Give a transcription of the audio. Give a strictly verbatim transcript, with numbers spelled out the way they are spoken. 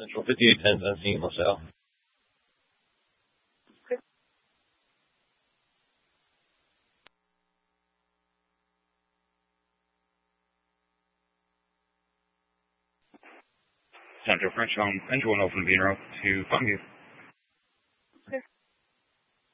Central, fifty-eight ten, Encino, LaSalle. Center French on Central and Open Vero to Fungus.